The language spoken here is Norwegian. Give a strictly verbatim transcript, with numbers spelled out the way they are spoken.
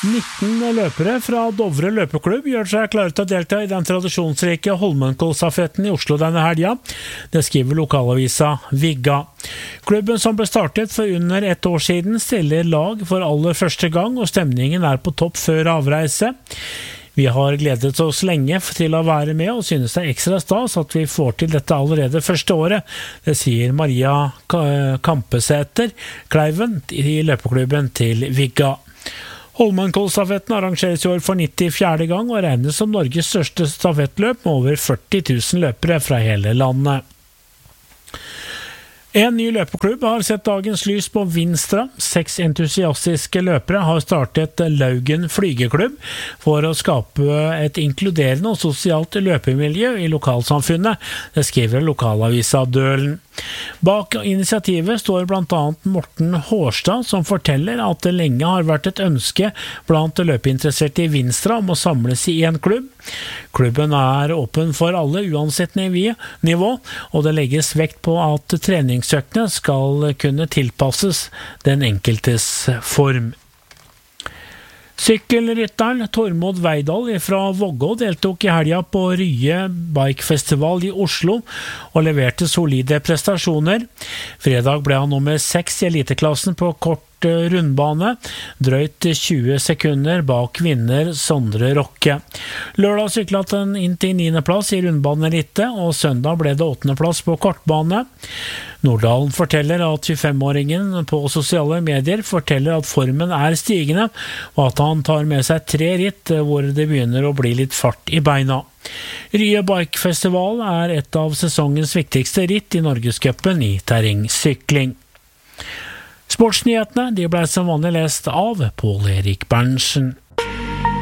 nitten løpere fra Dovre løpeklubb gjør seg klare til å delta i den tradisjonsrike Holmenkollstafetten i Oslo denne helga. Det skriver lokalavisa Vigga. Klubben som ble startet for under ett år siden stiller lag for aller første gang, og stemningen er på topp før avreise. Vi har gledet oss lenge til å være med og synes det er ekstra stas at vi får til dette allerede første året. Det sier Maria Kampesæter Kleiven i løpeklubben til Vigga. Holmenkollstafetten arrangeres i år for nittifjerde gang og regnes som Norges største stafettløp med over førti tusen løpere fra hele landet. En ny løpeklubb har sett dagens lys på Vinstra. Seks entusiastiske løpere har startet Laugen flygeklubb for å skape et inkluderende og sosialt løpemiljø i lokalsamfunnet. Det skriver lokalavisa Dølen. Bak initiativet står blant annet Morten Hårstad, som forteller at det lenge har vært et ønske blant løpeinteresserte i Vinstra om å samles i en klubb. Klubben er åpen for alle uansett nivå, og det legges vekt på at treningsøktene skal kunne tilpasses den enkeltes form. Sykkelrytteren Tormod Veidal fra Vågå deltok i helga på Rye Bikefestival i Oslo og leverte solide prestasjoner. Fredag ble han nummer seks i eliteklassen på kort rundbane, drøyt tjue sekunder bak vinner Sondre Rokke. Lørdag syklet han inn til niende plass i rundbaneelite, og søndag ble det åttende plass på kortbane. Norddalen forteller at tjuefem-åringen på sosiale medier forteller at formen er stigende, og at han tar med seg tre ritt hvor det begynner å bli litt fart i beina. Rye Bikefestival er et av sesongens viktigste ritt i Norgescupen i terrengsykling. Sportsnyhetene de ble som vanlig lest av Pål Erik Berntsen.